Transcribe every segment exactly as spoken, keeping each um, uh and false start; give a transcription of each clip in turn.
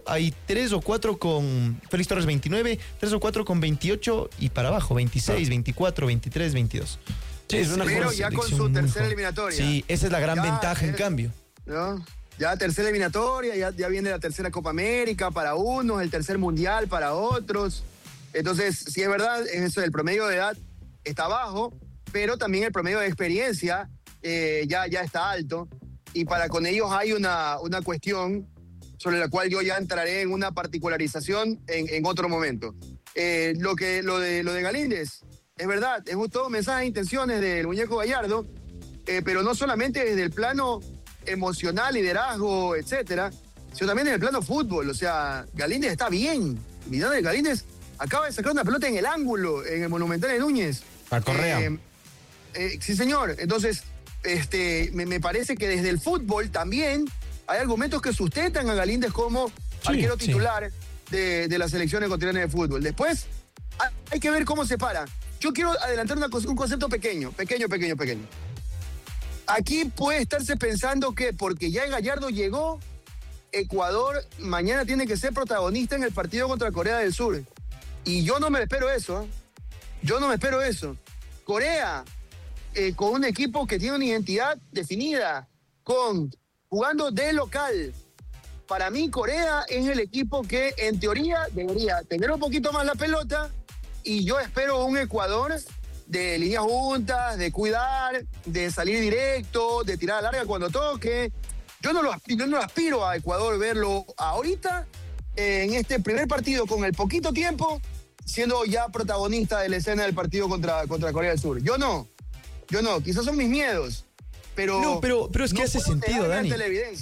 hay tres o cuatro con Félix Torres veintinueve, tres o cuatro con veintiocho y para abajo, veintiséis, veinticuatro, veintitrés, veintidós. Sí, es una Pero ya con su tercera eliminatoria. Sí, esa es la gran ya ventaja es, en cambio. ¿No? Ya tercera eliminatoria, ya, ya viene la tercera Copa América para unos, el tercer Mundial para otros. Entonces, sí es verdad, eso, el promedio de edad está bajo, pero también el promedio de experiencia eh, ya, ya está alto. Y para con ellos hay una, una cuestión sobre la cual yo ya entraré en una particularización en, en otro momento. Eh, lo, que, lo, de, lo de Galíndez, es verdad, es un todo mensaje de intenciones del muñeco Gallardo, eh, pero no solamente desde el plano emocional, liderazgo, etcétera, sino también en el plano fútbol. O sea, Galíndez está bien. Mirá, Galíndez acaba de sacar una pelota en el ángulo, en el Monumental de Núñez. A Correa. Eh, eh, sí, señor. Entonces, este, me, me parece que desde el fútbol también hay argumentos que sustentan a Galíndez como sí, arquero titular sí. de, de la selección ecuatoriana de fútbol. Después, hay, hay que ver cómo se para. Yo quiero adelantar una, un concepto pequeño, pequeño, pequeño, pequeño. Aquí puede estarse pensando que porque ya Gallardo llegó, Ecuador mañana tiene que ser protagonista en el partido contra Corea del Sur. Y yo no me espero eso, ¿eh? Yo no me espero eso. Corea, eh, con un equipo que tiene una identidad definida, con jugando de local. Para mí, Corea es el equipo que, en teoría, debería tener un poquito más la pelota, y yo espero un Ecuador de líneas juntas, de cuidar, de salir directo, de tirar a larga cuando toque. Yo no lo aspiro, yo no aspiro a Ecuador verlo ahorita, eh, en este primer partido, con el poquito tiempo, siendo ya protagonista de la escena del partido contra, contra Corea del Sur. Yo no, yo no, quizás son mis miedos, pero... No, pero, pero es que no hace sentido, Dani.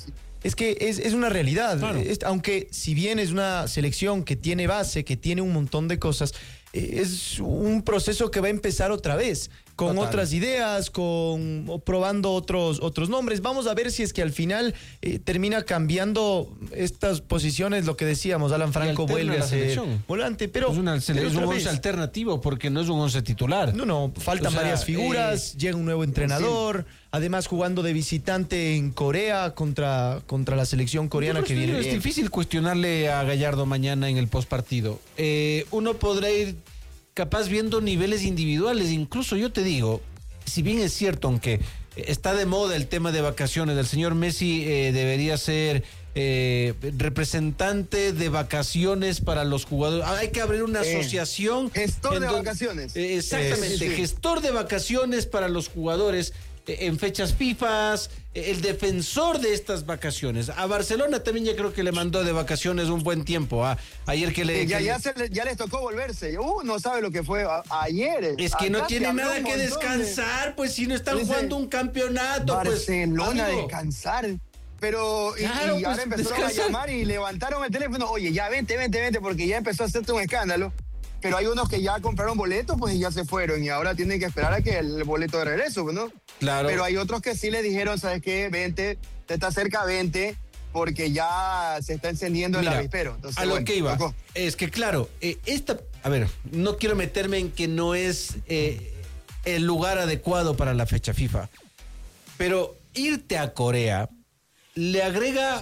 Es que es, es una realidad, claro. es, aunque si bien es una selección que tiene base, que tiene un montón de cosas, eh, es un proceso que va a empezar otra vez, con Total. otras ideas, con probando otros, otros nombres. Vamos a ver si es que al final eh, termina cambiando estas posiciones, lo que decíamos, Alan Franco vuelve a ser volante, pero... Es, una, es un once alternativo porque no es un once titular. No, no, faltan o sea, varias figuras, eh, llega un nuevo entrenador, sí. además jugando de visitante en Corea contra, contra la selección coreana que viene. Es bien. difícil cuestionarle a Gallardo mañana en el postpartido. Eh, uno podrá ir capaz viendo niveles individuales, incluso yo te digo, si bien es cierto, aunque está de moda el tema de vacaciones, el señor Messi eh, debería ser eh, representante de vacaciones para los jugadores. Hay que abrir una eh, asociación. Gestor de donde, vacaciones. Eh, exactamente, eh, sí, sí. gestor de vacaciones para los jugadores en fechas fifas, el defensor de estas vacaciones. A Barcelona también ya creo que le mandó de vacaciones un buen tiempo. ¿ah? Ayer que le... Ya, que ya, le... Se, ya les tocó volverse. Uh, no sabe lo que fue a, ayer. Es que no tiene nada que descansar, de... pues si no están Dice, jugando un campeonato. Barcelona pues, descansar. Pero, y, claro, y ahora pues, empezaron descansar. a llamar y levantaron el teléfono. Oye, ya vente, vente, vente, porque ya empezó a hacerte un escándalo. Pero hay unos que ya compraron boletos, pues y ya se fueron. Y ahora tienen que esperar a que el boleto de regreso, ¿no? Claro. Pero hay otros que sí le dijeron, ¿sabes qué? Vente, te está cerca, vente, porque ya se está encendiendo Mira, el avispero. Entonces, a lo bueno, que iba, tocó. Es que claro, eh, esta, a ver, no quiero meterme en que no es eh, el lugar adecuado para la fecha FIFA, pero irte a Corea le agrega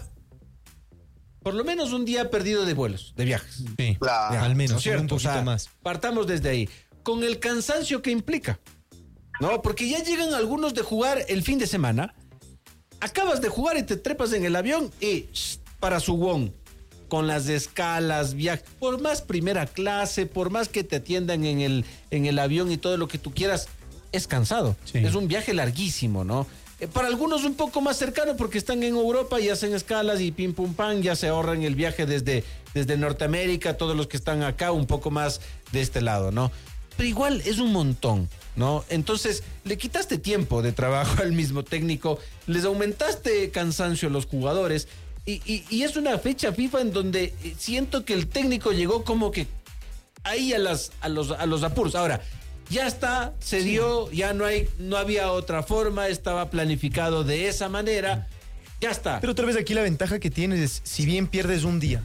por lo menos un día perdido de vuelos, de viajes. Sí, claro. Ya, al menos, ¿no un poquito o sea, más. Partamos desde ahí, con el cansancio que implica, ¿no? Porque ya llegan algunos de jugar el fin de semana, acabas de jugar y te trepas en el avión y shh, para su won, con las escalas, viajes, por más primera clase, por más que te atiendan en el, en el avión y todo lo que tú quieras, es cansado. Sí. Es un viaje larguísimo, ¿no? Para algunos un poco más cercano porque están en Europa y hacen escalas y pim pum pam, ya se ahorran el viaje desde, desde Norteamérica, todos los que están acá un poco más de este lado, ¿no? Pero igual es un montón, ¿no? Entonces le quitaste tiempo de trabajo al mismo técnico, les aumentaste cansancio a los jugadores y, y, y es una fecha FIFA en donde siento que el técnico llegó como que ahí a, las, a, los, a los apuros. Ahora, ya está, se dio, ya no hay, no había otra forma, estaba planificado de esa manera, ya está. Pero otra vez aquí la ventaja que tienes es, si bien pierdes un día,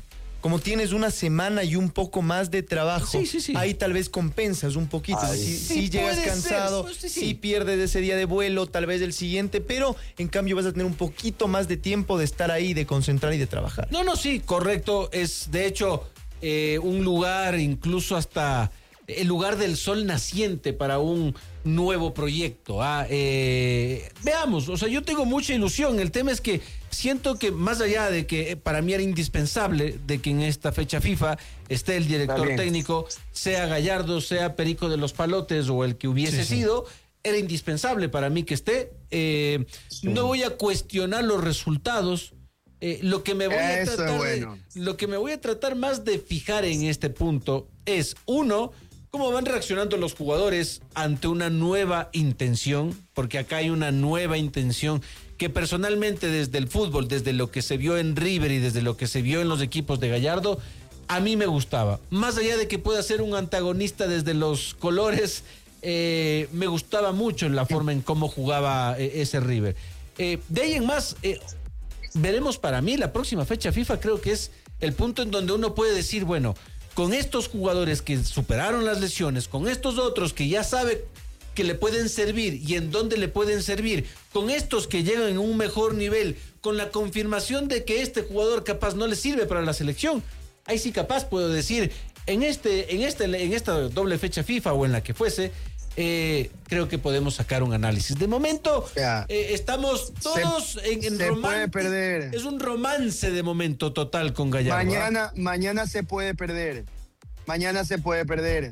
como tienes una semana y un poco más de trabajo, sí, sí, sí. ahí tal vez compensas un poquito. Ay, si, sí, si llegas puede cansado, ser. Pues sí, sí. si pierdes ese día de vuelo, tal vez el siguiente, pero en cambio vas a tener un poquito más de tiempo de estar ahí, de concentrar y de trabajar. No, no, sí, correcto. Es de hecho eh, un lugar, incluso hasta el lugar del sol naciente para un nuevo proyecto. Ah, eh, veamos, o sea, yo tengo mucha ilusión. El tema es que siento que más allá de que para mí era indispensable de que en esta fecha FIFA esté el director técnico, sea Gallardo, sea Perico de los Palotes o el que hubiese sí, sido, sí. Era indispensable para mí que esté. Eh, sí. No voy a cuestionar los resultados. Eh, lo que me voy a Eso tratar es bueno. de, lo que me voy a tratar más de fijar en este punto es, uno, cómo van reaccionando los jugadores ante una nueva intención, porque acá hay una nueva intención que personalmente desde el fútbol, desde lo que se vio en River y desde lo que se vio en los equipos de Gallardo, a mí me gustaba. Más allá de que pueda ser un antagonista desde los colores, eh, me gustaba mucho la forma en cómo jugaba eh, ese River. Eh, de ahí en más, eh, veremos para mí la próxima fecha FIFA, creo que es el punto en donde uno puede decir, bueno, con estos jugadores que superaron las lesiones, con estos otros que ya sabe que le pueden servir y en dónde le pueden servir, con estos que llegan en un mejor nivel, con la confirmación de que este jugador capaz no le sirve para la selección, ahí sí capaz puedo decir, en este, en este, en esta doble fecha FIFA o en la que fuese, eh, creo que podemos sacar un análisis. De momento, yeah. eh, estamos todos se, en, en se romance. puede perder. Es un romance de momento total con Gallardo. Mañana, mañana se puede perder. Mañana se puede perder.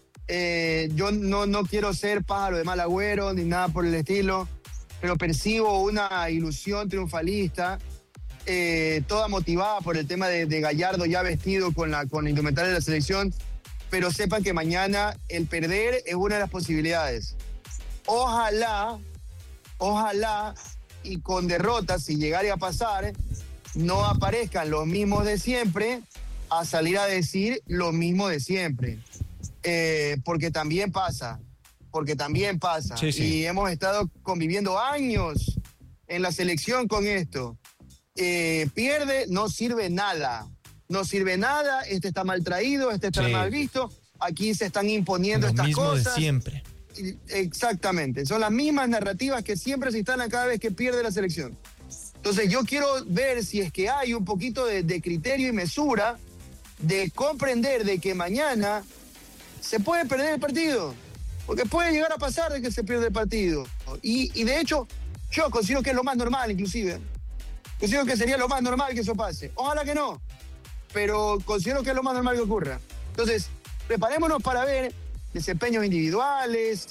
Eh, yo no, no quiero ser pájaro de mal agüero ni nada por el estilo, pero percibo una ilusión triunfalista, eh, toda motivada por el tema de, de Gallardo ya vestido con la, con la indumentaria de la selección, pero sepan que mañana el perder es una de las posibilidades. Ojalá, ojalá y con derrotas, si llegara a pasar, no aparezcan los mismos de siempre a salir a decir lo mismo de siempre. Eh, porque también pasa, porque también pasa. Sí, sí. Y hemos estado conviviendo años en la selección con esto. Eh, pierde, no sirve nada. No sirve nada, este está mal traído, este está sí. mal visto. Aquí se están imponiendo lo estas mismo cosas. De siempre. Exactamente, son las mismas narrativas que siempre se instalan cada vez que pierde la selección. Entonces yo quiero ver si es que hay un poquito de, de criterio y mesura, de comprender de que mañana se puede perder el partido, porque puede llegar a pasar de que se pierde el partido. Y, y de hecho, yo considero que es lo más normal, inclusive. Considero que sería lo más normal que eso pase. Ojalá que no, pero considero que es lo más normal que ocurra. Entonces, preparémonos para ver desempeños individuales,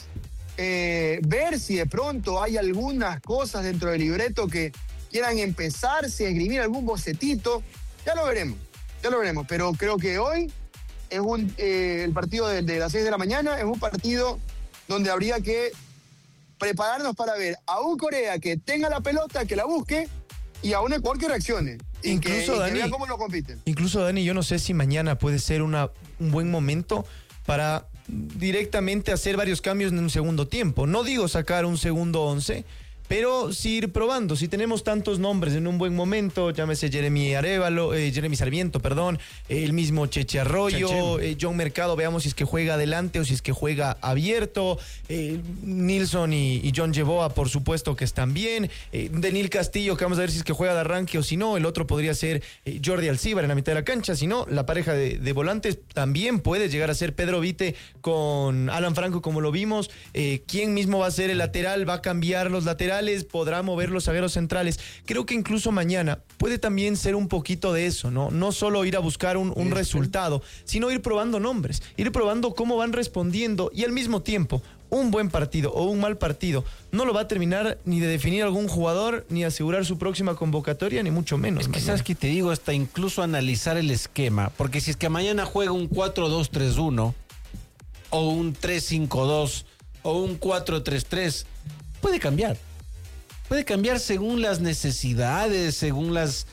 eh, ver si de pronto hay algunas cosas dentro del libreto que quieran empezarse a escribir algún bocetito. Ya lo veremos, ya lo veremos, pero creo que hoy es un, eh, el partido de, de las seis de la mañana es un partido donde habría que prepararnos para ver a un Corea que tenga la pelota, que la busque, y a un Ecuador que reaccione. Incluso, que, Dani, que vea cómo lo compiten. Incluso, Dani, yo no sé si mañana puede ser una, un buen momento para directamente hacer varios cambios en un segundo tiempo. No digo sacar un segundo once, pero sí ir probando. Si tenemos tantos nombres en un buen momento, llámese Jeremy Arévalo, eh, Jeremy Sarmiento, perdón, eh, el mismo Cheche Arroyo, eh, John Mercado, veamos si es que juega adelante o si es que juega abierto, eh, Nilsson y, y John Yeboah, por supuesto que están bien, eh, Denil Castillo, que vamos a ver si es que juega de arranque o si no, el otro podría ser eh, Jordi Alcíbar en la mitad de la cancha, si no, la pareja de, de volantes también puede llegar a ser Pedro Vite con Alan Franco, como lo vimos. eh, ¿quién mismo va a ser el lateral? ¿Va a cambiar los laterales? ¿Podrá mover los zagueros centrales? Creo que incluso mañana puede también ser un poquito de eso, ¿no? No solo ir a buscar un, un resultado, sino ir probando nombres, ir probando cómo van respondiendo, y al mismo tiempo, un buen partido o un mal partido no lo va a terminar ni de definir algún jugador, ni asegurar su próxima convocatoria, ni mucho menos. Es que mañana. sabes que te digo, hasta incluso analizar el esquema, porque si es que mañana juega un cuatro dos tres uno o un tres cinco dos o un cuatro tres tres, puede cambiar. Puede cambiar según las necesidades, según las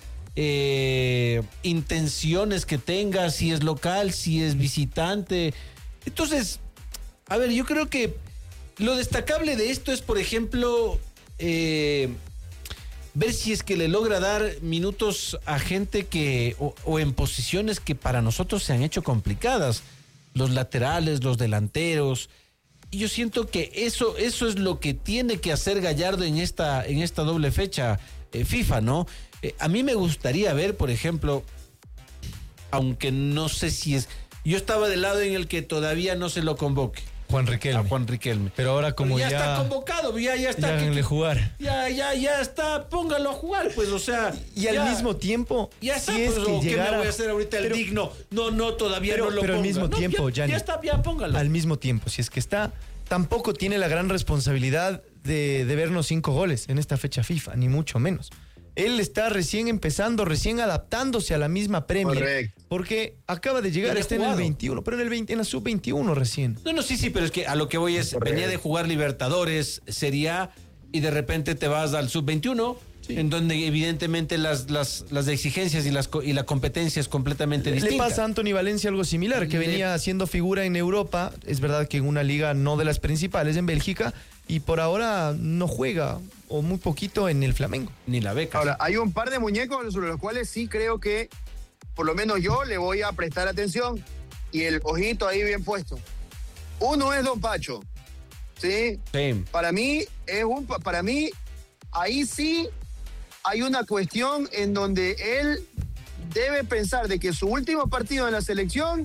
eh, intenciones que tenga, si es local, si es visitante. Entonces, a ver, yo creo que lo destacable de esto es, por ejemplo, eh, ver si es que le logra dar minutos a gente que, o, o en posiciones que para nosotros se han hecho complicadas. Los laterales, los delanteros. Y yo siento que eso, eso es lo que tiene que hacer Gallardo en esta, en esta doble fecha eh, FIFA, ¿no? Eh, a mí me gustaría ver, por ejemplo, aunque no sé si es... Yo estaba del lado en el que todavía no se lo convoque. Juan Riquelme. A Juan Riquelme. Pero ahora como Pero ya, ya... está convocado, ya, ya está. Ya que, jugar. Ya, ya, ya está, póngalo a jugar, pues, o sea... Y, y al ya, mismo tiempo... Ya está, si es pues, que ¿qué llegara... me voy a hacer ahorita el pero, digno? No, no, todavía pero, no lo Pero ponga. al mismo no, tiempo, ya, Gianni, ya está, ya póngalo. Al mismo tiempo, si es que está... Tampoco tiene la gran responsabilidad de, de vernos cinco goles en esta fecha FIFA, ni mucho menos. Él está recién empezando, recién adaptándose a la misma Premier. Correcto. Porque acaba de llegar, está en el veintiuno, pero en, el veinte, en la sub veintiuno recién. No, no, sí, sí, pero es que a lo que voy es, Correcto. venía de jugar Libertadores, Serie A, y de repente te vas al sub veintiuno, sí. en donde evidentemente las, las, las exigencias y, las, y la competencia es completamente distinta. Le pasa a Anthony Valencia algo similar, que Le... venía haciendo figura en Europa, es verdad que en una liga no de las principales, en Bélgica, y por ahora no juega, o muy poquito en el Flamengo. Ni la beca. Ahora, hay un par de muñecos sobre los cuales sí creo que, por lo menos yo, le voy a prestar atención, y el ojito ahí bien puesto. Uno es Don Pacho, ¿sí? Sí. Para mí, es un, para mí, ahí sí hay una cuestión en donde él debe pensar de que su último partido en la selección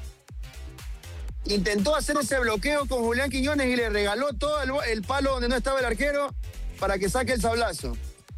intentó hacer ese bloqueo con Julián Quiñones y le regaló todo el, el palo donde no estaba el arquero para que saque el sablazo.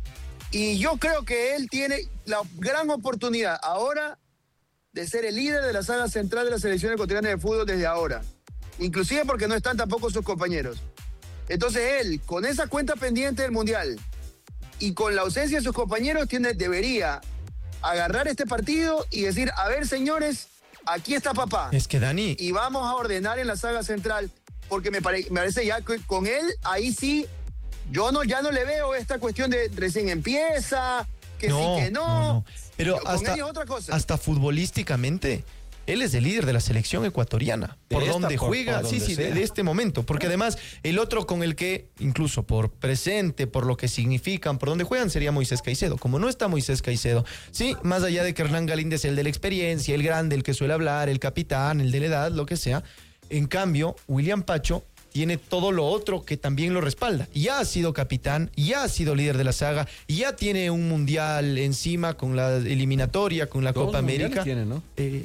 Y yo creo que él tiene la gran oportunidad ahora de ser el líder de la saga central de la selección ecuatoriana de fútbol desde ahora. Inclusive porque no están tampoco sus compañeros. Entonces él, con esa cuenta pendiente del Mundial y con la ausencia de sus compañeros, tiene, debería agarrar este partido y decir, a ver, señores, aquí está papá. Es que Dani... Y vamos a ordenar en la saga central, porque me, pare, me parece ya que con él, ahí sí, yo no, ya no le veo esta cuestión de recién empieza, que no, sí, que no. no, no. Pero con hasta, él es otra cosa. hasta futbolísticamente... Él es el líder de la selección ecuatoriana, por esta, donde por, juega, por sí, donde sí, de, de este momento, porque además el otro con el que, incluso por presente, por lo que significan, por donde juegan, sería Moisés Caicedo. Como no está Moisés Caicedo, sí, más allá de que Hernán Galíndez es el de la experiencia, el grande, el que suele hablar, el capitán, el de la edad, lo que sea, en cambio, William Pacho tiene todo lo otro que también lo respalda. Ya ha sido capitán, ya ha sido líder de la saga, ya tiene un mundial encima con la eliminatoria, con la Copa América. Tiene, ¿no? Eh,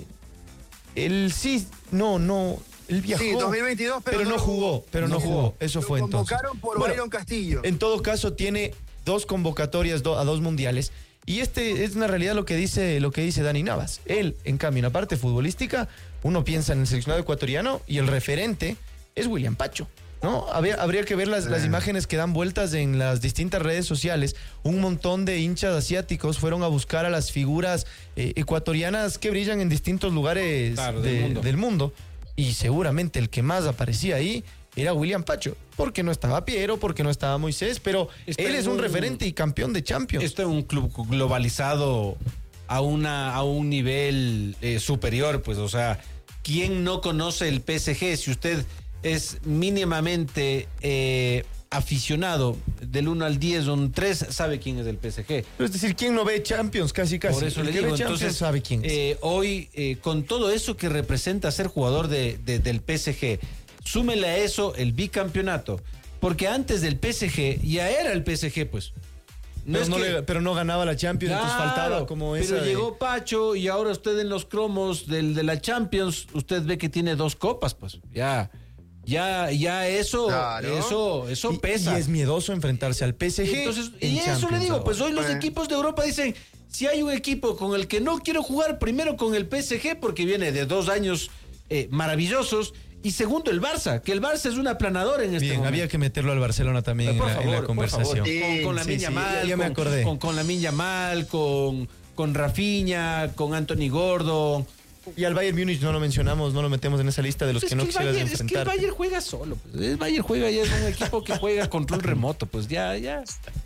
Él sí, no, no, él viajó. Sí, dos mil veintidós, pero, pero no, no jugó, jugó, pero no, no jugó. jugó. Eso Lo fue entonces. convocaron por bueno, Byron Castillo. En todo caso, tiene dos convocatorias do, a dos mundiales. Y este es una realidad lo que dice, lo que dice Dani Navas. Él, en cambio, en la parte futbolística, uno piensa en el seleccionado ecuatoriano y el referente es William Pacho. ¿No? Habría, habría que ver las, las imágenes que dan vueltas en las distintas redes sociales. Un montón de hinchas asiáticos fueron a buscar a las figuras eh, ecuatorianas que brillan en distintos lugares claro, de, del, mundo. del mundo. Y seguramente el que más aparecía ahí era William Pacho. Porque no estaba Piero, porque no estaba Moisés, pero está él es un, un referente y campeón de Champions. Esto es un club globalizado a, una, a un nivel eh, superior, pues, o sea, ¿quién no conoce el P S G? Si usted es mínimamente eh, aficionado del uno al diez, un tres, sabe quién es el P S G. Pero es decir, ¿quién no ve Champions? Casi, casi. Por eso el le que digo, ve Champions entonces, sabe quién es. Eh, hoy, eh, con todo eso que representa ser jugador de, de, del P S G, súmele a eso el bicampeonato, porque antes del P S G ya era el P S G, pues. No pero, es no que, le, pero no ganaba la Champions, claro, entonces faltaba como esa. Pero de... llegó Pacho y ahora usted en los cromos del, de la Champions, usted ve que tiene dos copas, pues, ya... Ya, ya eso, claro. eso, eso y, pesa. Y es miedoso enfrentarse al P S G. Entonces, y eso Champions le digo, pues hoy los equipos de Europa dicen, si hay un equipo con el que no quiero jugar, primero con el P S G, porque viene de dos años eh, maravillosos, y segundo el Barça, que el Barça es un aplanador en este Bien, momento. había que meterlo al Barcelona también en la, favor, en la conversación. Sí, con, con la sí, Minya sí, Mal, ya, ya me acordé. Con, con, con la Minya Mal, con, con Rafinha, con Anthony Gordon. Y al Bayern Múnich no lo mencionamos, no lo metemos en esa lista de los pues que no que quisieras Bayern, enfrentar. Es que el Bayern juega solo. Pues. El Bayern juega ya es un equipo que juega control remoto. Pues ya, ya.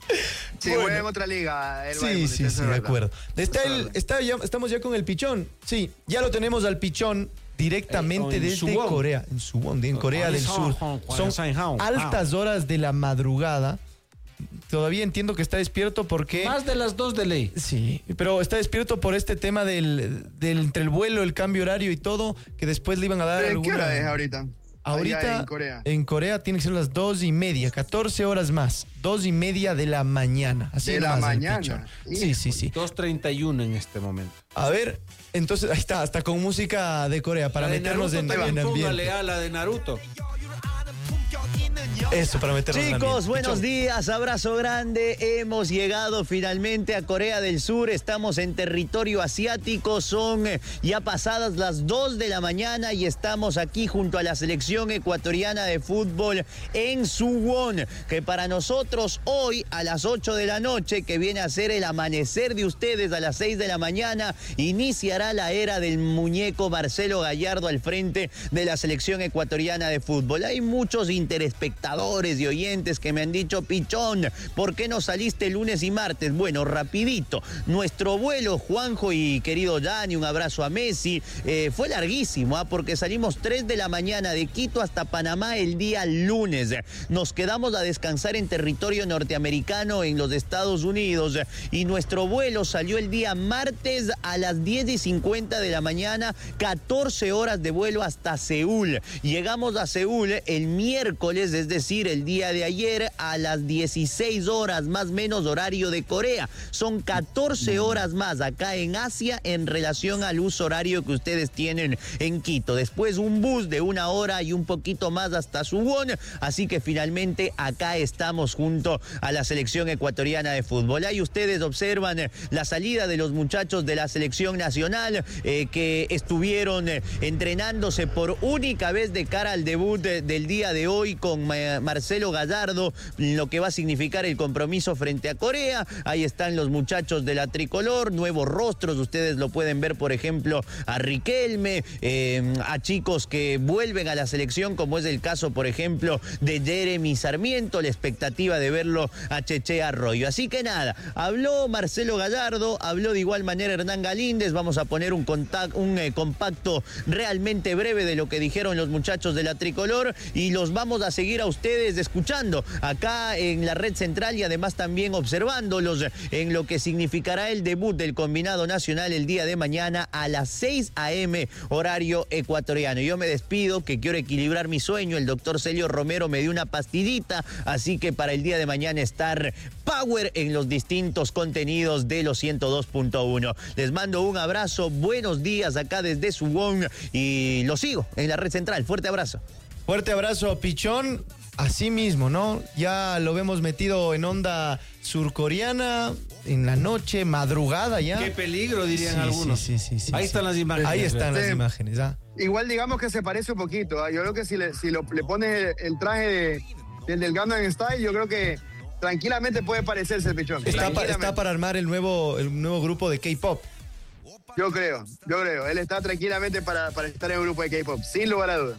Sí, bueno. Juega en otra liga. El sí, Bayern, sí, sí, de acuerdo. Está el, está ya, estamos ya con el Pichón. Sí, ya lo tenemos al Pichón directamente eh, desde Suwon. Corea. En Suwon, en Corea del Sur. Son altas horas de la madrugada. todavía entiendo que está despierto porque... Más de las dos de ley. Sí, pero está despierto por este tema del, del entre el vuelo, el cambio horario y todo, que después le iban a dar ¿Qué alguna... hora es ahorita? Ahorita Allá en Corea. En Corea tiene que ser las dos y media, catorce horas más, dos y media de la mañana. Así de la nomás el mañana. pichón. Sí, sí, sí. dos treinta y uno en este momento. A ver, entonces ahí está, hasta con música de Corea para La de meternos en, Naruto en también, ambiente. póngale a la de Naruto. Eso, para meternos en Chicos, ambiente. buenos Pichón. días, abrazo grande. Hemos llegado finalmente a Corea del Sur. Estamos en territorio asiático. Son eh, ya pasadas las dos de la mañana y estamos aquí junto a la selección ecuatoriana de fútbol en Suwon, que para nosotros hoy a las ocho de la noche, que viene a ser el amanecer de ustedes a las seis de la mañana, iniciará la era del muñeco Marcelo Gallardo al frente de la selección ecuatoriana de fútbol. Hay muchos interespectadores y oyentes que me han dicho: Pichón, ¿por qué no saliste lunes y martes? Bueno, rapidito, nuestro vuelo, Juanjo y querido Dani, un abrazo a Messi, eh, fue larguísimo, ¿ah? Porque salimos tres de la mañana de Quito hasta Panamá el día lunes. Nos quedamos a descansar en territorio norteamericano en los Estados Unidos y nuestro vuelo salió el día martes a las diez y cincuenta de la mañana, catorce horas de vuelo hasta Seúl. Llegamos a Seúl el miércoles, es decir, el día de ayer, a las dieciséis horas, más o menos horario de Corea. Son catorce horas más acá en Asia en relación al uso horario que ustedes tienen en Quito. Después un bus de una hora y un poquito más hasta Suwon, así que finalmente acá estamos junto a la selección ecuatoriana de fútbol. Ahí ustedes observan eh, la salida de los muchachos de la selección nacional eh, que estuvieron eh, entrenándose por única vez de cara al debut eh, del día de hoy con eh, Marcelo Gallardo, lo que va a significar el compromiso frente a Corea. Ahí están los muchachos de la tricolor, nuevos rostros, ustedes lo pueden ver, por ejemplo, a Riquelme, eh, a chicos que vuelven a la selección, como es el caso, por ejemplo, de Jeremy Sarmiento, la expectativa de verlo a Cheche Arroyo. Así que nada, habló Marcelo Gallardo, habló de igual manera Hernán Galíndez. Vamos a poner un, contact, un eh, compacto realmente breve de lo que dijeron los muchachos de la tricolor y los vamos a seguir a ustedes escuchando acá en la red central y además también observándolos en lo que significará el debut del combinado nacional el día de mañana a las seis a eme horario ecuatoriano. Yo me despido, que quiero equilibrar mi sueño. El doctor Celio Romero me dio una pastillita, así que para el día de mañana estar power en los distintos contenidos de los ciento dos punto uno. Les mando un abrazo, buenos días acá desde Suwon y lo sigo en la red central. Fuerte abrazo. Fuerte abrazo, Pichón. Así mismo, ¿no? Ya lo vemos metido en onda surcoreana, en la noche, madrugada ya. Qué peligro, dirían Sí, algunos. sí, sí, sí, sí, Ahí sí. están las imágenes. Ahí están las Sí. imágenes, ¿ah? Igual digamos que se parece un poquito. ¿ah? Yo creo que si le, si lo- le pones el, el traje de, del, del Gangnam Style, yo creo que tranquilamente puede parecerse el Pichón. Está, pa- Tranquilamente. está para armar el nuevo, el nuevo grupo de K-pop. Yo creo, yo creo. Él está tranquilamente para, para estar en un grupo de K-pop, sin lugar a dudas.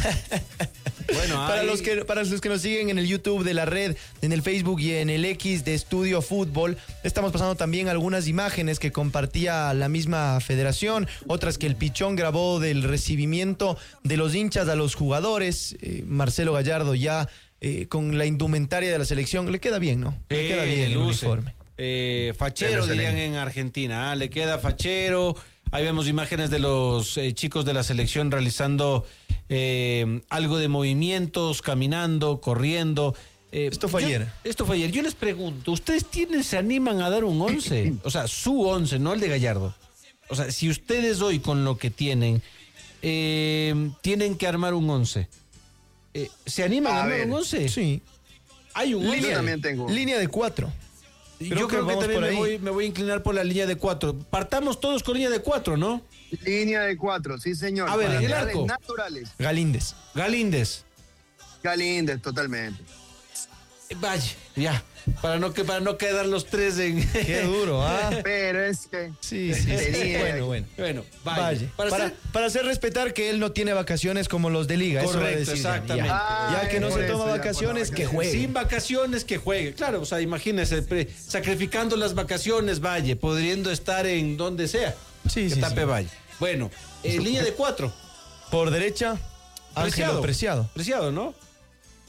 Bueno, Para ahí- los, que, para los que nos siguen en el YouTube de la red, en el Facebook y en el X de Estudio Fútbol, estamos pasando también algunas imágenes que compartía la misma federación, otras que el Pichón grabó del recibimiento de los hinchas a los jugadores. Eh, Marcelo Gallardo ya eh, con la indumentaria de la selección, le queda bien, ¿no? Le Sí, queda bien el luce. uniforme. Eh, fachero, Excelente. dirían en Argentina. ¿ah? Le queda fachero. Ahí vemos imágenes de los eh, chicos de la selección realizando eh, algo de movimientos, caminando, corriendo. Eh, Esto fue yo- ayer. Esto fue ayer. Yo les pregunto, ¿ustedes tienen, se animan a dar un once? O sea, su once, no el de Gallardo. O sea, si ustedes hoy con lo que tienen eh, tienen que armar un once, eh, ¿se animan a, A armar ver. un once? Sí. Hay un Yo once. también tengo. Línea de cuatro. Yo creo que, vamos también por me ahí. voy, me voy a inclinar por la línea de cuatro. Partamos todos con línea de cuatro, ¿no? Línea de cuatro, sí señor. A ver, Para en el laterales arco. naturales. Galíndez. Galíndez. Galíndez, totalmente. Eh, Vaya, ya. Para no, que, para no quedar los tres en... Qué duro, ¿ah? Pero es que... Sí, sí, sí. Tenía- Bueno, bueno. Bueno, vaya. Vaya. Para, Para, ser- para hacer respetar que él no tiene vacaciones como los de liga. eso va a Correcto, decir Dani, exactamente. Ya, Ya Ay, que no por se eso, toma ya, vacaciones, por que las juegue. Sin vacaciones, que juegue. Claro, o sea, imagínese, pre- sacrificando las vacaciones, vaya, pudiendo estar en donde sea. Sí, que sí, tape sí. vaya. Bueno, eh, línea de cuatro. Por derecha, Ángelo Preciado. Preciado, ¿no?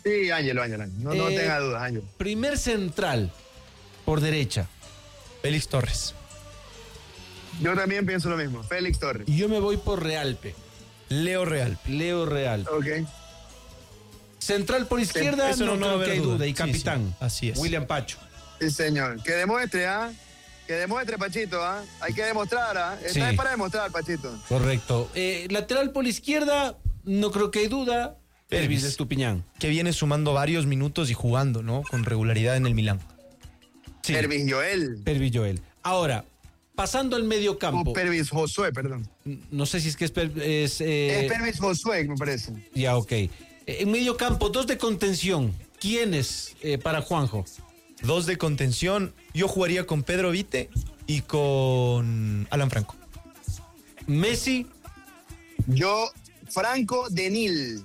Sí, Ángelo, Ángelo. No, no Eh, tenga dudas, Ángelo. Primer central, por derecha. Félix Torres. Yo también pienso lo mismo. Félix Torres. Y yo me voy por Realpe. Leo Real. Leo Real. Ok. Central por izquierda, Eso no, no, no creo va a que hay haber duda. duda. Y Sí, capitán. sí, así es. William Pacho. Sí, señor. Que demuestre, ¿ah? Que demuestre, Pachito, ¿ah? Hay que demostrar, ¿ah? Esta Sí. es para demostrar, Pachito. Correcto. Eh, lateral por izquierda, no creo que hay duda. Pervis Pervis. de Estupiñán. Que viene sumando varios minutos y jugando, ¿no? Con regularidad en el Milán. Sí. Pervis Joel. Pervis Joel. Ahora, pasando al medio campo. O Pervis Josué, perdón. No sé si es que es... per- es, eh, Es Pervis Josué, me parece. Ya, ok. Eh, En medio campo, dos de contención. ¿Quiénes eh, para Juanjo? Dos de contención. Yo jugaría con Pedro Vite y con Alan Franco. Messi, Yo, Franco Denil.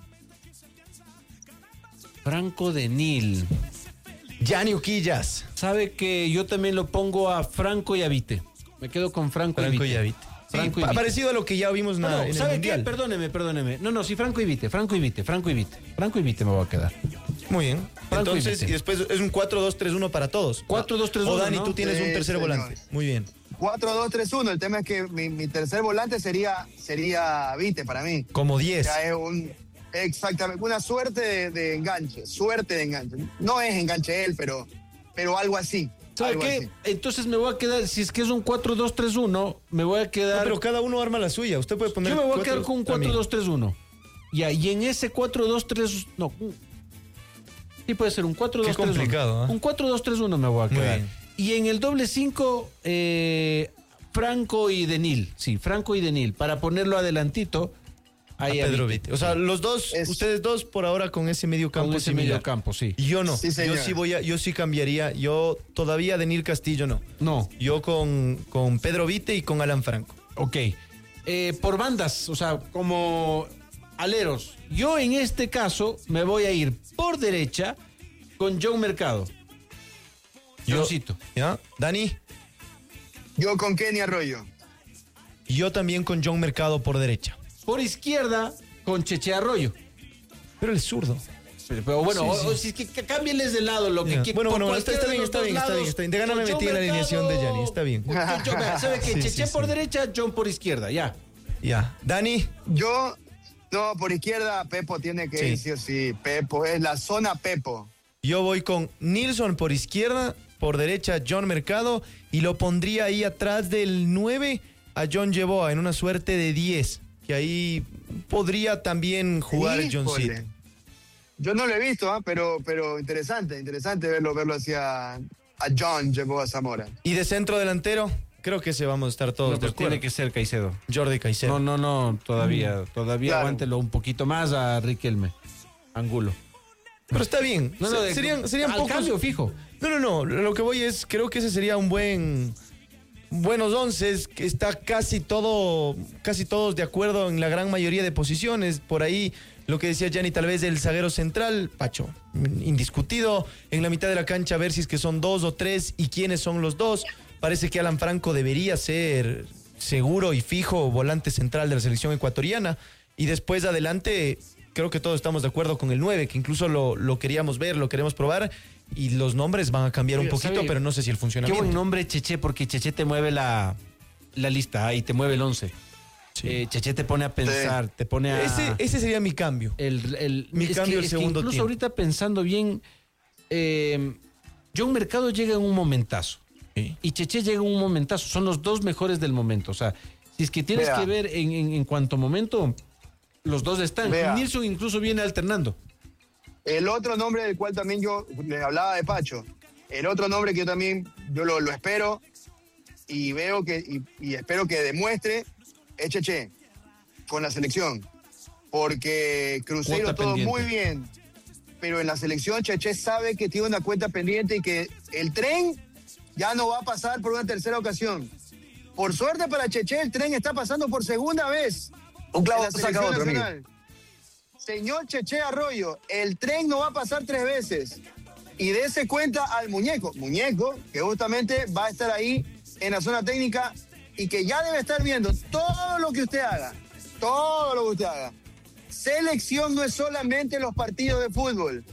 Franco de Nil. Gianni Uquillas. Sabe que yo también lo pongo a Franco y a Vite. Me quedo con Franco, Franco y y Vite. Avite. Sí, Franco y pa- Vite. parecido a lo que ya vimos na- No, no, en el ¿sabe qué? Mundial. Perdóneme, perdóneme. No, no, sí, Franco y Vite, Franco y Vite, Franco y Vite. Franco y Vite me voy a quedar. Muy bien. Franco y Entonces, Vite. y después es un cuatro dos tres uno para todos. cuatro dos tres uno, O Dani, ¿no? tú tienes Sí, un tercer señor. volante. Muy bien. cuatro dos tres uno. El tema es que mi, mi tercer volante sería, sería Vite para mí. Como O diez. sea, es un, exactamente, una suerte de, de enganche, suerte de enganche. No es enganche él, pero, pero algo así. ¿Sabe algo qué? así. Entonces me voy a quedar, si es que es un cuatro dos tres uno, me voy a No, quedar... pero cada uno arma la suya. Usted puede poner. yo me voy a cuatro- quedar con un cuatro dos tres uno. Ya, y en ese cuatro dos tres... No, un- sí puede ser un cuatro dos tres uno. Qué complicado, ¿eh? Un cuatro dos tres uno me voy a Muy quedar. bien. Y en el doble cinco, eh, Franco y Denil. Sí, Franco y Denil. Para ponerlo adelantito, A ahí a Pedro Vite. Vite. O sea, los dos, Es- ustedes dos por ahora con ese medio campo Con ese similar. medio campo, sí. Y yo no. Sí, yo señor. sí voy a, yo sí cambiaría. Yo todavía Denil Castillo no. No, Yo con, con Pedro Vite y con Alan Franco. ok. Eh, por bandas, o sea, como aleros. Yo en este caso me voy a ir por derecha con John Mercado. Yo- Johncito. ¿Ya? Dani. Yo con Kenny Arroyo. Y yo también con John Mercado por derecha. Por izquierda con Cheche Arroyo. Pero el zurdo. Pero, pero bueno, Sí, o- sí. o si es que, que cámbienles de lado lo que Ya. qui- Bueno, por bueno, está, está cualquiera de bien, los está dos bien, está lados, bien, está bien. De gana me con metí John en la alineación de Mercado, Gianni, está bien. con John- vea, ¿sabe qué? Sí, Cheche sí, por sí. derecha, John por izquierda, ya. Ya. Dani. Yo, no, por izquierda, Pepo tiene que Sí. ir, sí o sí. Pepo, es la zona Pepo. Yo voy con Nilsson por izquierda, por derecha John Mercado y lo pondría ahí atrás del nueve a John Yeboah en una suerte de diez, que ahí podría también jugar Híjole. Johncito. Yo no lo he visto, ¿ah? pero, pero interesante, interesante verlo, verlo hacia a John llevó a Zamora. Y de centro delantero, creo que se vamos a estar todos No, de pues acuerdo. tiene que ser Caicedo. Jordi Caicedo. No, no, no, todavía, todavía Claro. aguántelo un poquito más a Riquelme. Angulo. Pero está bien. No, no, Se- de- serían serían al pocos. cambio fijo. No, no, no. Lo que voy es, creo que ese sería un buen. Buenos once, que está casi todo, casi todos de acuerdo en la gran mayoría de posiciones. Por ahí, lo que decía Gianni, tal vez el zaguero central, Pacho, indiscutido. En la mitad de la cancha, ver si es que son dos o tres y quiénes son los dos. Parece que Alan Franco debería ser seguro y fijo volante central de la selección ecuatoriana. Y después adelante, creo que todos estamos de acuerdo con el nueve, que incluso lo, lo queríamos ver, lo queremos probar. Y los nombres van a cambiar un Oiga, poquito, ¿sabe? pero no sé si el Qué funcionamiento. buen nombre Cheche, porque Cheche te mueve la, la lista y te mueve el once. Sí. Eh, Cheche te pone a pensar, te pone a... Ese, ese sería mi cambio. el, el- Mi es cambio que, el es que segundo incluso tiempo. ahorita pensando bien, eh, John Mercado llega en un momentazo. Sí. Y Cheche llega en un momentazo. Son los dos mejores del momento. O sea, si es que tienes Vea. que ver en, en, en cuanto a momento, los dos están. Vea. Y Nilsson incluso viene alternando. El otro nombre del cual también yo les hablaba de Pacho, el otro nombre que yo también yo lo, lo espero y veo que y, y espero que demuestre es Cheche con la selección, porque Cruzeiro Cuota todo pendiente. muy bien, pero en la selección Cheche sabe que tiene una cuenta pendiente y que el tren ya no va a pasar por una tercera ocasión. Por suerte para Cheche, el tren está pasando por segunda vez. Un clavo en la saca selección otro, amigo. nacional. Señor Cheche Arroyo, el tren no va a pasar tres veces. Y dése cuenta al muñeco. Muñeco, que justamente va a estar ahí en la zona técnica y que ya debe estar viendo todo lo que usted haga. Todo lo que usted haga. Selección no es solamente los partidos de fútbol.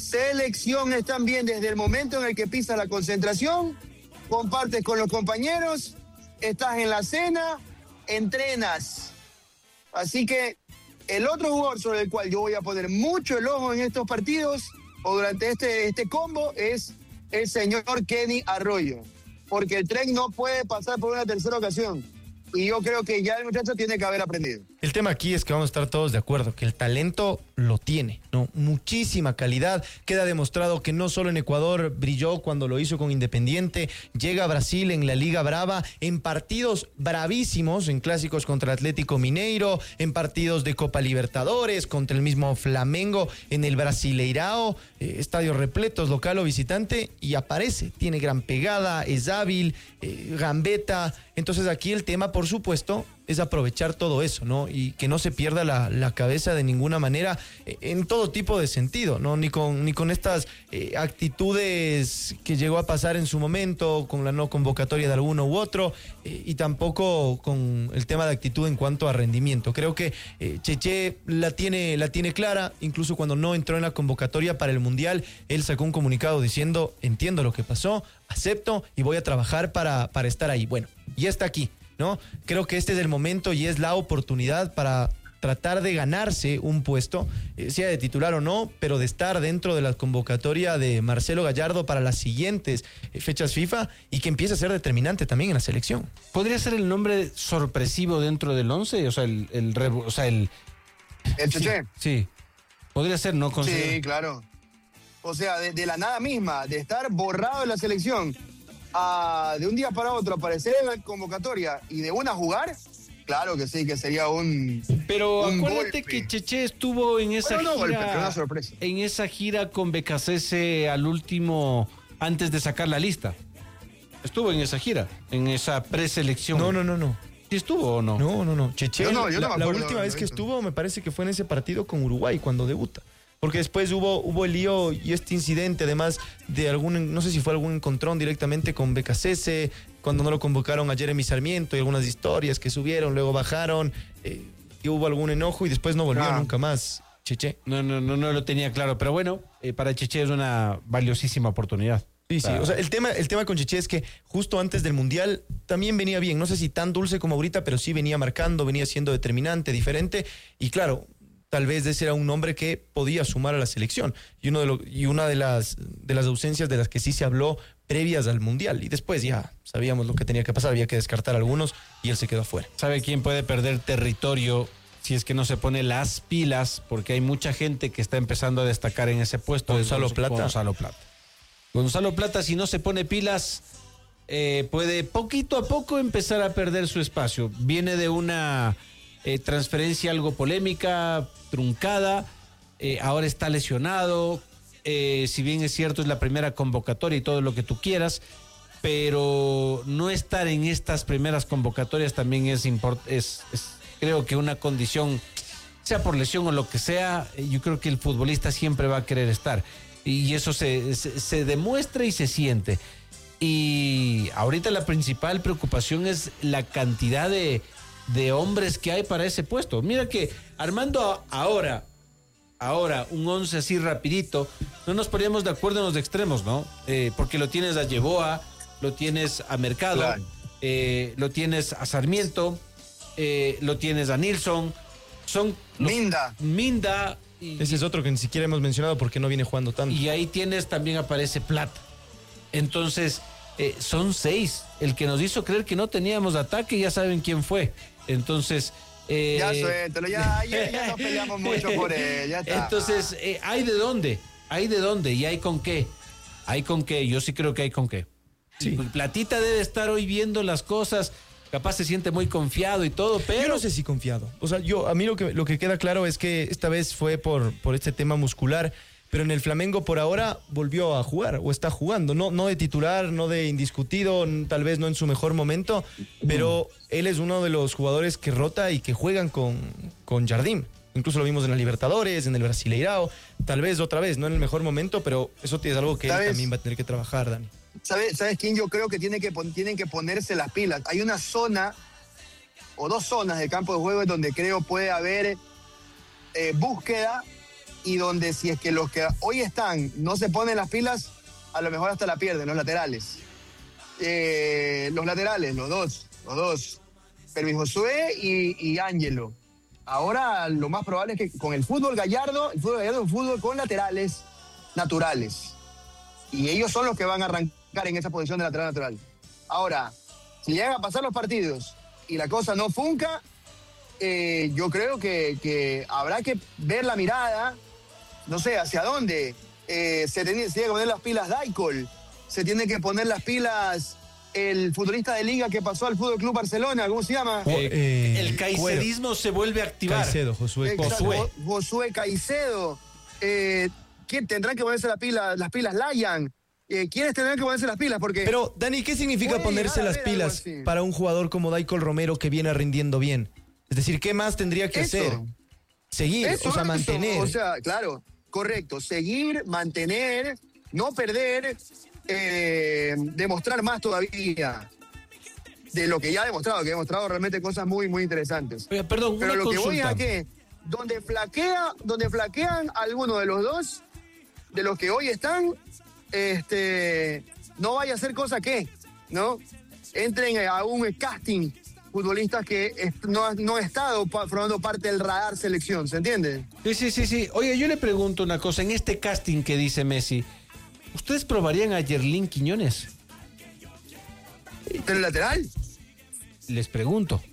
selección es también desde el momento en el que pisas la concentración, compartes con los compañeros, estás en la cena, entrenas. Así que el otro jugador sobre el cual yo voy a poner mucho el ojo en estos partidos o durante este, este combo es el señor Kenny Arroyo, porque el tren no puede pasar por una tercera ocasión. Y yo creo que ya el muchacho tiene que haber aprendido. El tema aquí es que vamos a estar todos de acuerdo, que el talento lo tiene, ¿no? Muchísima calidad. Queda demostrado que no solo en Ecuador brilló cuando lo hizo con Independiente, llega a Brasil en la Liga Brava, en partidos bravísimos, en clásicos contra Atlético Mineiro, en partidos de Copa Libertadores, contra el mismo Flamengo, en el Brasileirao, eh, estadios repletos, local o visitante, y aparece. Tiene gran pegada, es hábil, eh, gambeta. Entonces aquí el tema, por supuesto, es aprovechar todo eso, ¿no? Y que no se pierda la, la cabeza de ninguna manera eh, en todo tipo de sentido, ¿no? Ni con, ni con estas eh, actitudes que llegó a pasar en su momento, con la no convocatoria de alguno u otro, eh, y tampoco con el tema de actitud en cuanto a rendimiento. Creo que eh, Cheche la tiene, la tiene clara, incluso cuando no entró en la convocatoria para el Mundial, él sacó un comunicado diciendo, entiendo lo que pasó, acepto y voy a trabajar para, para estar ahí. Bueno, ya está aquí, ¿no? Creo que este es el momento y es la oportunidad para tratar de ganarse un puesto, eh, sea de titular o no, pero de estar dentro de la convocatoria de Marcelo Gallardo para las siguientes eh, fechas FIFA y que empiece a ser determinante también en la selección. ¿Podría ser el nombre sorpresivo dentro del once? O sea, el... el, o sea, el, ¿El Cheche? Sí, sí. Podría ser, ¿no? Sí, claro. O sea, de, de la nada misma, de estar borrado de la selección, a de un día para otro aparecer en la convocatoria y de una jugar, claro que sí, que sería un Pero un acuérdate golpe. que Cheche estuvo en esa Bueno, no gira, golpe, pero una sorpresa. en esa gira con Becasese al último, antes de sacar la lista. Estuvo en esa gira, en esa preselección. No, no, no, no. ¿Sí estuvo o no? No, no, no. Cheche, Yo no, yo no la, me la acuerdo última de vez que eso. estuvo, me parece que fue en ese partido con Uruguay, cuando debuta. Porque después hubo, hubo el lío y este incidente, además de algún, no sé si fue algún encontrón directamente con Becasese, cuando no lo convocaron a Jeremy Sarmiento y algunas historias que subieron, luego bajaron, eh, y hubo algún enojo y después no volvió Ah. nunca más, Cheche. No, no, no, no lo tenía claro, pero bueno, eh, para Cheche es una valiosísima oportunidad. Sí, sí. O sea, el tema, el tema con Cheche es que justo antes del Mundial también venía bien. No sé si tan dulce como ahorita, pero sí venía marcando, venía siendo determinante, diferente. Y claro, tal vez ese era un nombre que podía sumar a la selección. Y, uno de lo, y una de las, de las ausencias de las que sí se habló previas al Mundial. Y después ya sabíamos lo que tenía que pasar, había que descartar a algunos y él se quedó afuera. ¿Sabe quién puede perder territorio si es que no se pone las pilas? Porque hay mucha gente que está empezando a destacar en ese puesto. Gonzalo Entonces, Plata. Gonzalo Plata. Gonzalo Plata, si no se pone pilas, eh, puede poquito a poco empezar a perder su espacio. Viene de una eh, transferencia algo polémica, truncada, eh, ahora está lesionado, eh, si bien es cierto es la primera convocatoria y todo lo que tú quieras, pero no estar en estas primeras convocatorias también es, import- es, es creo que una condición, sea por lesión o lo que sea, yo creo que el futbolista siempre va a querer estar. Y eso se, se, se demuestra y se siente. Y ahorita la principal preocupación es la cantidad de, de hombres que hay para ese puesto. Mira que armando ahora, ahora un once así rapidito, no nos poníamos de acuerdo en los extremos, ¿no? Eh, porque lo tienes a Yeboa, lo tienes a Mercado, Claro. eh, lo tienes a Sarmiento, eh, lo tienes a Nilsson, son los- Minda. Minda. Y, Ese es otro que ni siquiera hemos mencionado porque no viene jugando tanto. y ahí tienes, también aparece Plata. Entonces, eh, son seis. El que nos hizo creer que no teníamos ataque, ya saben quién fue. Entonces... eh, Ya suéltalo, ya, ya, ya no peleamos mucho por él, ya está. Entonces, eh, ¿hay de dónde? ¿Hay de dónde? ¿Y hay con qué? ¿Hay con qué? Yo sí creo que hay con qué. Sí. Platita debe estar hoy viendo las cosas, capaz se siente muy confiado y todo, pero... Yo no sé si confiado. O sea, yo a mí lo que, lo que queda claro es que esta vez fue por, por este tema muscular, pero en el Flamengo por ahora volvió a jugar o está jugando. No, no de titular, no de indiscutido, n- tal vez no en su mejor momento, pero él es uno de los jugadores que rota y que juegan con, con Jardim. Incluso lo vimos en la Libertadores, en el Brasileirao, tal vez otra vez, no en el mejor momento, pero eso es algo que él ¿Sabes? también va a tener que trabajar, Dani. ¿Sabes, ¿Sabes quién yo creo que, tiene que pon- tienen que ponerse las pilas? Hay una zona o dos zonas del campo de juego en donde creo puede haber eh, búsqueda y donde si es que los que hoy están no se ponen las pilas, a lo mejor hasta la pierden, los laterales. Eh, los laterales, los dos, los dos. Pervis Josué y, y Ángelo. Ahora lo más probable es que con el fútbol Gallardo, el fútbol Gallardo es un fútbol con laterales naturales. Y ellos son los que van a arrancar en esa posición de lateral natural. Ahora, si llegan a pasar los partidos y la cosa no funca, eh, yo creo que, que habrá que ver la mirada, no sé, hacia dónde. Eh, se, tiene, se tiene que poner las pilas Daikol, se tiene que poner las pilas el futbolista de Liga que pasó al Fútbol Club Barcelona, ¿cómo se llama? Eh, eh, el caicerismo Cuero. Se vuelve a activar. Caicedo, Josué. Exacto, Josué. Josué Caicedo. Eh, ¿Quién tendrán que ponerse la pila, las pilas? Layan. Eh, ¿Quiénes tendrán que ponerse las pilas? Porque Pero, Dani, ¿qué significa ponerse las pilas para un jugador como Daikol Romero que viene rindiendo bien? Es decir, ¿qué más tendría que eso. hacer? Seguir, eso, o sea, eso. mantener. O sea, claro, correcto. Seguir, mantener, no perder, eh, demostrar más todavía de lo que ya ha demostrado, que ha demostrado realmente cosas muy, muy interesantes. Oye, perdón, Pero una lo consulta. que voy es a que donde flaquea, donde flaquean alguno de los dos, de los que hoy están, este, no vaya a ser cosa que, ¿no? Entren a un casting futbolistas que no, no ha estado formando parte del radar selección, ¿se entiende? Sí, sí, sí, sí. Oye, yo le pregunto una cosa, en este casting que dice Messi, ¿ustedes probarían a Yerlín Quiñones? ¿Pero el lateral? Les pregunto.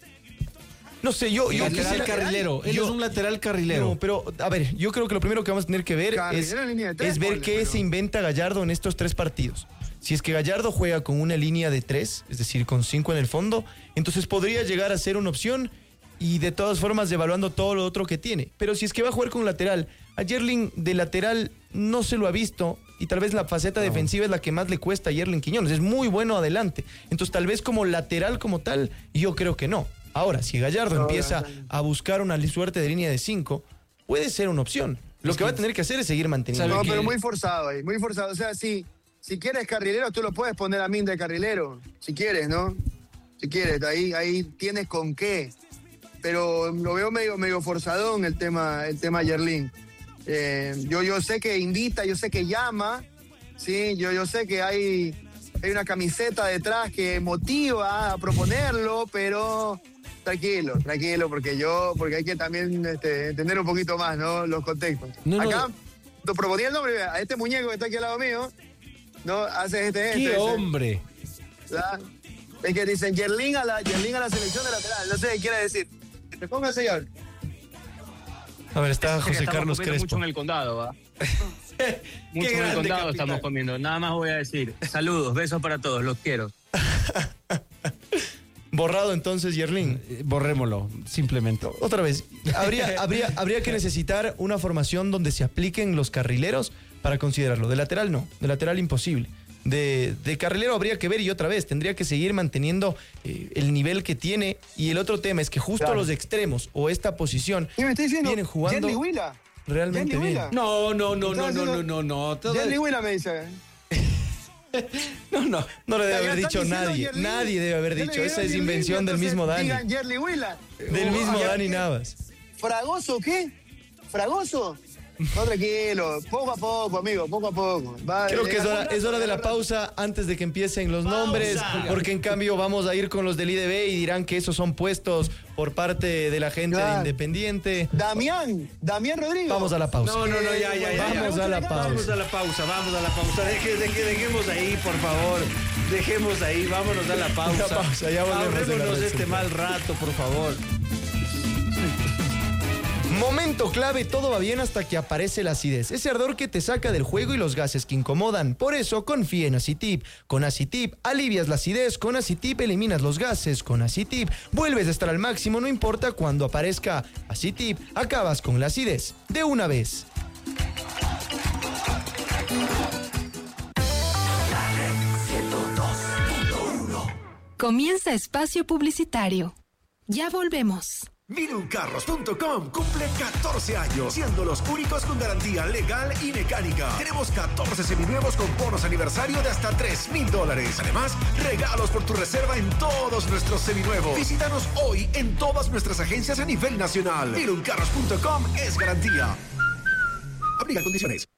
No sé, yo... yo lateral quisiera, carrilero. Él yo, es un lateral carrilero. No, pero, a ver, yo creo que lo primero que vamos a tener que ver es, tres, es ver ponle, qué pero... se inventa Gallardo en estos tres partidos. Si es que Gallardo juega con una línea de tres, es decir, con cinco en el fondo, entonces podría llegar a ser una opción y de todas formas evaluando todo lo otro que tiene. Pero si es que va a jugar con lateral, a Yerlin de lateral no se lo ha visto y tal vez la faceta no. defensiva es la que más le cuesta a Yerlin Quiñones. Es muy bueno adelante. Entonces tal vez como lateral como tal, yo creo que no. Ahora, si Gallardo no, empieza no, no. a buscar una suerte de línea de cinco, puede ser una opción. Lo es que, que va a tener que hacer es seguir manteniendo. No, que... pero muy forzado ahí, muy forzado. O sea, si, si quieres carrilero, tú lo puedes poner a Min de carrilero, si quieres, ¿no? Si quieres, ahí, ahí tienes con qué. Pero lo veo medio, medio forzadón el tema, el tema Yerlin. Eh, yo, yo sé que invita, yo sé que llama, sí, yo, yo sé que hay, hay una camiseta detrás que motiva a proponerlo, pero tranquilo, tranquilo, porque yo, porque hay que también este, entender un poquito más, ¿no? Los contextos. No, Acá, no. proponía el nombre, a este muñeco que está aquí al lado mío, ¿no? Hace este, este. ¡Qué este, hombre! ¿verdad? Es que dicen Yerlin a la, Yerlin a la selección de lateral, no sé qué quiere decir. ¿Te ponga, señor? A ver, está José Carlos Crespo. Mucho en el condado, ¿va? Mucho en el condado capital. Estamos comiendo. Nada más voy a decir. Saludos, besos para todos, los quiero. Borrado entonces, Yerlin. Eh, borrémoslo, simplemente. Otra vez, habría, habría, habría que necesitar una formación donde se apliquen los carrileros para considerarlo. De lateral no, de lateral imposible. De, de carrilero habría que ver y otra vez, tendría que seguir manteniendo eh, el nivel que tiene. Y el otro tema es que justo claro. los extremos o esta posición ¿Qué me está diciendo? vienen jugando Jerry Willa. realmente Jerry bien. Willa. No, no, no, no, no, no, no, no. Todo... Jerry Willa me dice. No, no, no le debe haber dicho nadie. Yerlin. Nadie debe haber dicho. Esa es invención del mismo Dani. Digan Jerry Willa. Del mismo Dani Navas. ¿Fragoso qué? ¿Fragoso? No, tranquilo, poco a poco, amigo, poco a poco. Va, Creo que es hora, es hora de la pausa antes de que empiecen los pausa. nombres, porque en cambio vamos a ir con los del I D B y dirán que esos son puestos por parte de la gente claro. de Independiente. Damián, Damián Rodríguez. Vamos a la pausa. No, no, no, ya, ya, ya. Vamos ya. a la pausa. Vamos a la pausa, vamos a la pausa. Deje, deje, dejemos ahí, por favor. Dejemos ahí, vámonos a la pausa. La pausa, ya volvemos. Ahorrémonos este mal rato, por favor. Momento clave, todo va bien hasta que aparece la acidez. Ese ardor que te saca del juego y los gases que incomodan. Por eso confía en Acitip. Con Acitip alivias la acidez. Con Acitip eliminas los gases. Con Acitip vuelves a estar al máximo, no importa cuándo aparezca. Acitip, acabas con la acidez de una vez. Comienza espacio publicitario. Ya volvemos. Minuncarros punto com cumple catorce años, siendo los únicos con garantía legal y mecánica. Tenemos catorce seminuevos con bonos aniversario de hasta tres mil dólares. Además, regalos por tu reserva en todos nuestros seminuevos. Visítanos hoy en todas nuestras agencias a nivel nacional. Minuncarros punto com es garantía. Aplica condiciones.